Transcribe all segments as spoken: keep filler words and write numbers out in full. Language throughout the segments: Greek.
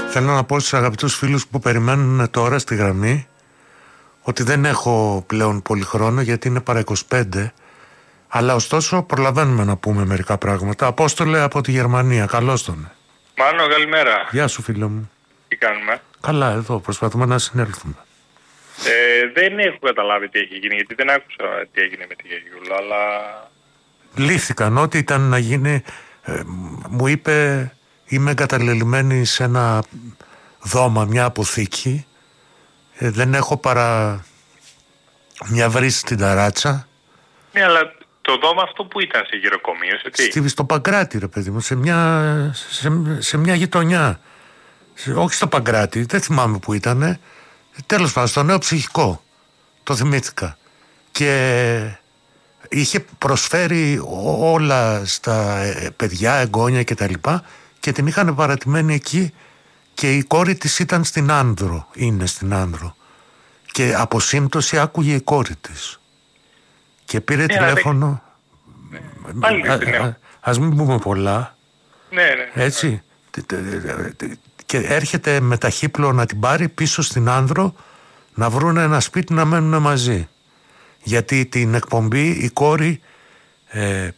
Θέλω να πω στους αγαπητούς φίλους που περιμένουν τώρα στη γραμμή ότι δεν έχω πλέον πολύ χρόνο γιατί είναι παρά είκοσι πέντε, αλλά ωστόσο προλαβαίνουμε να πούμε μερικά πράγματα. Απόστολε από τη Γερμανία, καλώς τον. Μάνο, καλημέρα. Γεια σου φίλο μου. Τι κάνουμε? Καλά, εδώ προσπαθούμε να συνέλθουμε. Ε, δεν έχω καταλάβει τι έχει γίνει, γιατί δεν άκουσα τι έγινε με τη Γεωργιούλα, αλλά... Λύθηκαν, ό,τι ήταν να γίνει. ε, μου είπε είμαι εγκαταλελειμμένη σε ένα δώμα, μια αποθήκη, ε, δεν έχω παρά μια βρύση στην ταράτσα. Ναι, αλλά το δώμα αυτό που ήταν σε γυροκομείο, σε τι? Στη, στο Παγκράτη, ρε παιδί μου, σε μια, σε, σε μια γειτονιά. Σε, όχι στο Παγκράτη, δεν θυμάμαι που ήτανε. Τέλος πάντων, στο Νέο Ψυχικό. Το θυμήθηκα. Και είχε προσφέρει όλα στα παιδιά, εγγόνια κτλ. Και, και την είχαν παρατημένη εκεί και η κόρη της ήταν στην Άνδρο. Είναι στην Άνδρο. Και από σύμπτωση άκουγε η κόρη της. Και πήρε yeah, τηλέφωνο. Ναι. Πάλι α, α, α, ας μην πούμε πολλά. Ναι, ναι. Έτσι. Και έρχεται με ταχύπλο να την πάρει πίσω στην Άνδρο να βρουν ένα σπίτι να μένουν μαζί. Γιατί την εκπομπή η κόρη ε,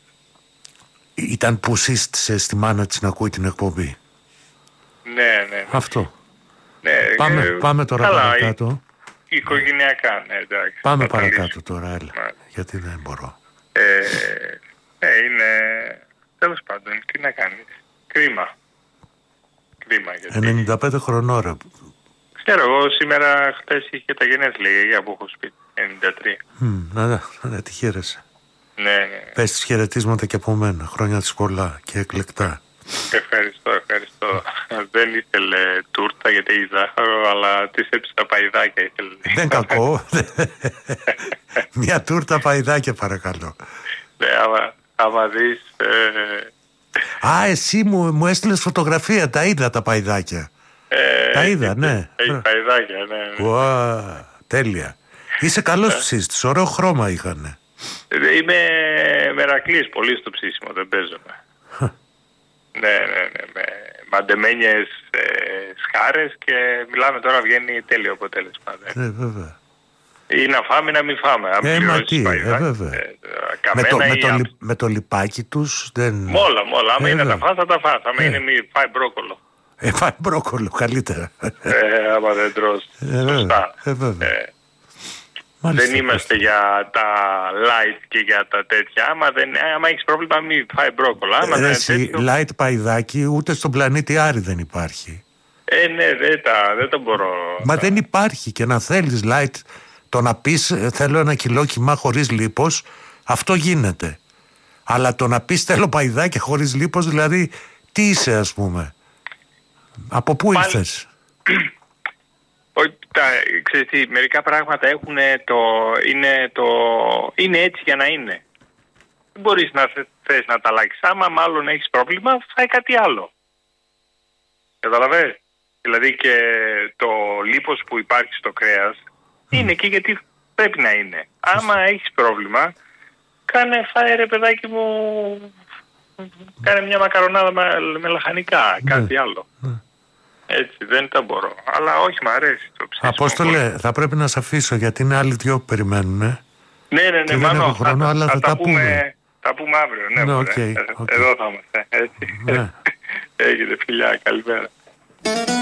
ήταν που σύστησε στη μάνα της να ακούει την εκπομπή. Ναι, ναι. ναι. Αυτό. Ναι, πάμε, ε, πάμε τώρα καλά, παρακάτω. Η, οικογενειακά, ναι, εντάξει. Πάμε παρακάτω τώρα, έλα. Ναι. Γιατί δεν μπορώ. Ε, ναι, είναι... Τέλος πάντων, τι να κάνεις. Κρίμα. Κρίμα γιατί... ενενήντα πέντε χρονών. Ξέρω, εγώ σήμερα, χτες είχε τα γενέθλια για που έχω σπίτι. ενενήντα τρία. Mm, να, να τη χαίρεσαι. Ναι, ναι. Πες τις χαιρετίσματα και από μένα. Χρόνια της πολλά και εκλεκτά. Ευχαριστώ, ευχαριστώ. Δεν ήθελε τούρτα γιατί έχει ζάχαρο, αλλά της έψησα παϊδάκια ήθελε. Δεν κακό. Μια τούρτα παϊδάκια παρακαλώ. Ναι, άμα, άμα δεις... Ε... Α, εσύ μου, μου έστειλες φωτογραφία, τα είδα τα παϊδάκια. Ε, τα είδα, ναι. Έχει παϊδάκια, ναι. ναι. Ουα, τέλεια. Είσαι καλός ψήστης, ωραίο χρώμα είχανε. Είμαι μερακλής πολύ στο ψήσιμο, δεν παίζομαι. ναι, ναι, ναι, με μαντεμένιες ε, σχάρες και μιλάμε τώρα, βγαίνει τέλειο αποτέλεσμα. Ναι, βέβαια. Ή να φάμε ή να μην φάμε. Ε, μα τι, ε, βέβαια. Ε, με, το, με, το, λι, με το λιπάκι τους δεν... Μόλα, μόλα. Άμα ε, είναι να φας, θα τα φας. Άμα ε. είναι μη φάει μπρόκολο. Ε, φάει μπρόκολο, καλύτερα. Ε, άμα δεν τρως. Ε, σωστά. Ε, βέβαια. Ε, Μάλιστα, δεν είμαστε για τα light και για τα τέτοια. Άμα, δεν, άμα έχεις πρόβλημα, μην φάει μπρόκολο. Άμα ε, δεν εσύ, τέτοιο... light παϊδάκι ούτε στον πλανήτη Άρη δεν υπάρχει. Ε, ναι, δεν τα, δεν τα μπορώ. Μα δεν υπάρχει και να θέλεις light... Το να πεις θέλω ένα κιλό κιμά χωρίς λίπος, αυτό γίνεται. Αλλά το να πεις θέλω παϊδάκια χωρίς λίπος, δηλαδή τι είσαι ας πούμε. Από πού Πάλι... ήρθες. Ξέρεις τι, μερικά πράγματα έχουν το, είναι, το, είναι έτσι για να είναι. Δεν μπορείς να θες να τα αλλάξεις. Άμα μάλλον έχεις πρόβλημα, φάει κάτι άλλο. Καταλαβαίνεις. Δηλαδή και το λίπος που υπάρχει στο κρέας είναι και γιατί πρέπει να είναι. Άμα έχεις πρόβλημα, κάνε φάε ρε παιδάκι μου, κάνε μια μακαρονάδα με, με λαχανικά, κάτι άλλο. Έτσι, δεν τα μπορώ. Αλλά όχι, μ' αρέσει το ψήσιμο. Απόστολε, θα πρέπει να σε αφήσω γιατί είναι άλλοι δυο που περιμένουν. Ε? Ναι, ναι, ναι, και μάλλον. Δεν έχω χρόνο, θα, αλλά θα, θα, θα τα πούμε. πούμε. Θα πούμε αύριο, ναι. ναι okay, okay, okay. Εδώ θα είμαστε, έτσι. Ναι. Έγινε, φιλιά, καλημέρα.